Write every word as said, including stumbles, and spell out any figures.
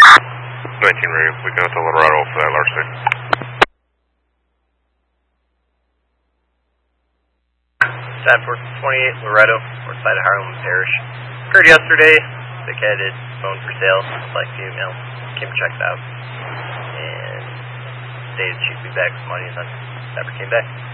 nineteen radio, we got to Laredo for that large thing. Stratford twenty-eight, Loretto, north side of Harlem Parish. Occurred yesterday. Thick-headed, phone for sale, black female. Came to check it out. And stated she'd be back with money and then never came back.